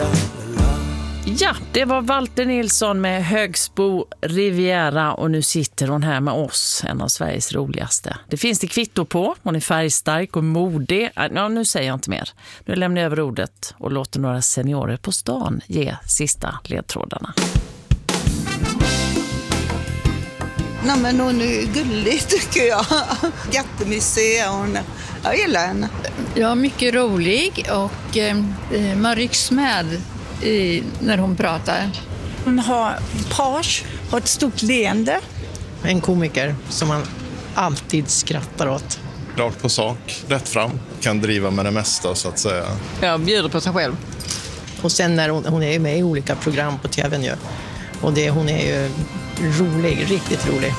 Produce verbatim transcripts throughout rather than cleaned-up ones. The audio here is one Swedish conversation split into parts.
Ja, det var Walter Nilsson med Högsbo Riviera och nu sitter hon här med oss, en av Sveriges roligaste. Det finns det kvitto på, hon är färgstark och modig. Ja, nu säger jag inte mer. Nu lämnar jag över ordet och låter några seniorer på stan ge sista ledtrådarna. Nej, men hon är gullig tycker jag. Jättemysig är hon. Jag gillar henne. Ja, mycket rolig och eh, man rycks med i, när hon pratar. Hon har page, har ett stort leende. En komiker som man alltid skrattar åt. Rakt på sak, rätt fram. Kan driva med det mesta så att säga. Jag bjuder på sig själv. Och sen när hon, hon är med i olika program på tvn ju. Och det, hon är ju rolig, riktigt rolig.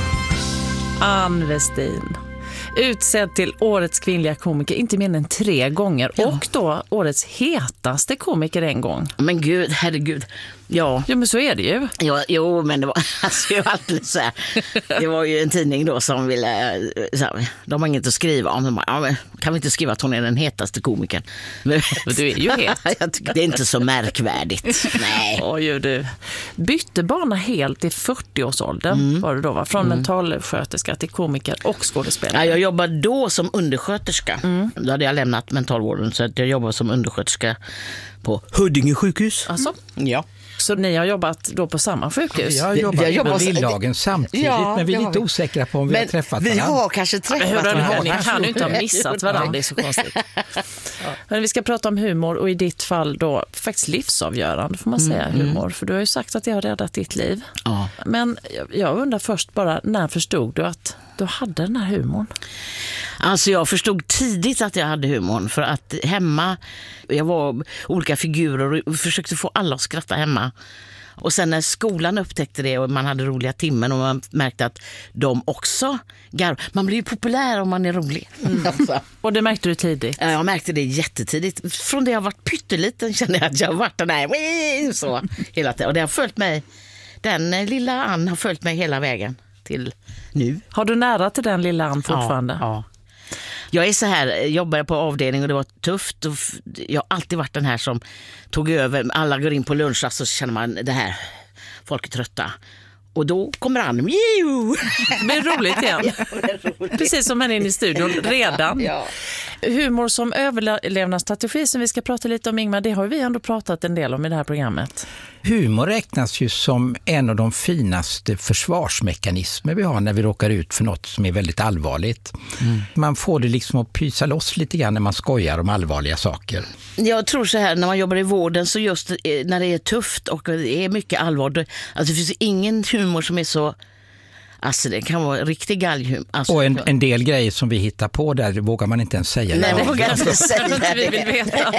Ann Westin. Utsedd till årets kvinnliga komiker inte mer än tre gånger. Ja. Och då årets hetaste komiker en gång. Men gud, herregud. Ja. Jo, men så är det ju. Ja, jo, men det var, alltså, jag var alltid så här, det var ju en tidning då som ville, så här, de har inget att skriva om. De bara, ja, men kan vi inte skriva att hon är den hetaste komikern? Men du är ju het. Jag tycker det är inte så märkvärdigt. Nej. Oj, du. Bytte bana helt i fyrtioårsåldern mm. var det då, va? Från mm. mentalsköterska till komiker och skådespelare. Ja, jag jobbade då som undersköterska. Mm. Då hade jag lämnat mentalvården så att jag jobbade som undersköterska på Huddinge sjukhus. Alltså? Ja. Så ni har jobbat då på samma sjukhus? Jag har jobbat vi, på Lilldagen samtidigt, ja, men vi är lite vi. osäkra på om vi men har träffat vi varandra. Vi har kanske träffat ja, varandra. Ni kan ju inte ha missat varandra, det är så konstigt. Ja. Men vi ska prata om humor och i ditt fall då faktiskt livsavgörande får man säga, mm, humor. För du har ju sagt att det har räddat ditt liv. Ja. Men jag undrar först bara, när förstod du att du hade den här humorn? Alltså jag förstod tidigt att jag hade humorn för att hemma, jag var olika figurer och försökte få alla att skratta hemma. Och sen när skolan upptäckte det och man hade roliga timmen och man märkte att de också garv. Man blir ju populär om man är rolig. Mm. Alltså. Och det märkte du tidigt? Ja, jag märkte det jättetidigt. Från det jag varit pytteliten kände jag att jag har varit den här så hela tiden. Och det har följt mig, den lilla Ann har följt mig hela vägen till nu. Har du nära till den lilla Ann fortfarande? Ja, ja. Jag är så här, jobbade på avdelning och det var tufft och jag har alltid varit den här som tog över, alla går in på lunch och så känner man det här, folk är trötta. Och då kommer han, det blir roligt igen. Ja, det roligt. Precis som han är inne i studion redan. Ja. Humor som överlevnadsstrategi som vi ska prata lite om, Ingmar, det har vi ändå pratat en del om i det här programmet. Humor räknas ju som en av de finaste försvarsmekanismer vi har när vi råkar ut för något som är väldigt allvarligt. Mm. Man får det liksom att pysa loss lite grann när man skojar om allvarliga saker. Jag tror så här, när man jobbar i vården så just när det är tufft och det är mycket allvar, alltså det finns ingen humor som är så, alltså det kan vara riktig galghum. Alltså, och en, en del grejer som vi hittar på där vågar man inte ens säga. Nej, det vågar jag inte säga. Det vi vill veta.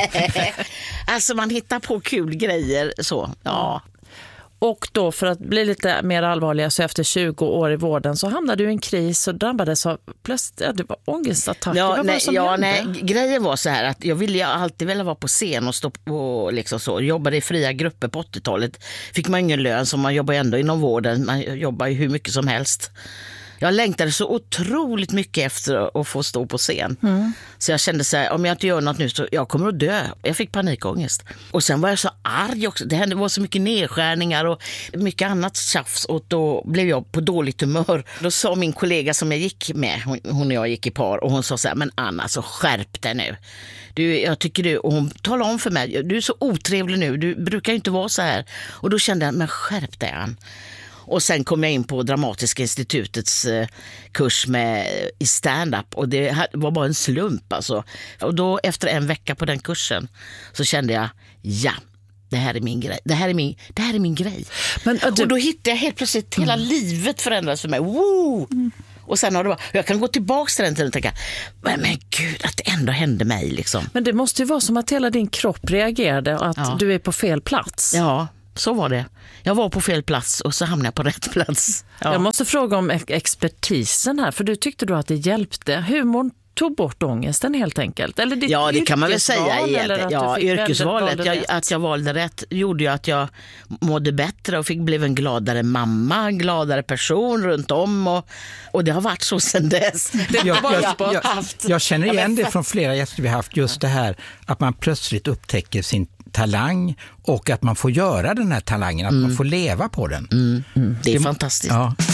Alltså man hittar på kul grejer så, ja. Och då för att bli lite mer allvarliga så efter tjugo år i vården så hamnade du i en kris och drabbades av plötsligt, ja, det var ångestattacker. Ja, Vad nej, var det som ja, hände? nej, grejen var så här att jag ville alltid vilja vara på scen och stå på liksom så. Jobbade i fria grupper på åttiotalet. Fick man ingen lön så man jobbar ändå inom vården. Man jobbar ju hur mycket som helst. Jag längtade så otroligt mycket efter att få stå på scen. Mm. Så jag kände så här, om jag inte gör något nu så jag kommer att dö. Jag fick panikångest. Och sen var jag så arg också. Det hände, var så mycket nedskärningar och mycket annat tjafs. Och då blev jag på dåligt humör. Då sa min kollega som jag gick med, hon, hon och jag gick i par. Och hon sa så här, men Anna, så skärp dig nu. Du, jag tycker du, och hon talade om för mig, du är så otrevlig nu. Du brukar ju inte vara så här. Och då kände jag, men skärp dig Ann. Och sen kom jag in på Dramatiska institutets eh, kurs med, i stand-up. Och det var bara en slump alltså. Och då efter en vecka på den kursen så kände jag, ja, det här är min grej. Det här är min, det här är min grej. Men, du... Och då hittade jag helt plötsligt, hela mm. livet förändras för mig. Woo! Mm. Och sen har det bara, jag kan gå tillbaka till den tiden och tänka, men, men gud, att det ändå hände mig liksom. Men det måste ju vara som att hela din kropp reagerade och att ja. du är på fel plats. Ja. Så var det. Jag var på fel plats och så hamnade jag på rätt plats. Ja. Jag måste fråga om expertisen här, för du tyckte då att det hjälpte. Humorn tog bort ångesten helt enkelt. Eller ditt ja, det kan man väl säga. Eller ja, yrkesvalet. Jag, att jag valde rätt gjorde ju att jag mådde bättre och fick bli en gladare mamma, en gladare person runt om. Och, och det har varit så sedan dess. Det jag, jag, jag, jag känner igen det från flera gäster vi har haft. Just det här att man plötsligt upptäcker sin talang och att man får göra den här talangen, att mm. man får leva på den. Mm. Mm. Det är det, fantastiskt. Ja.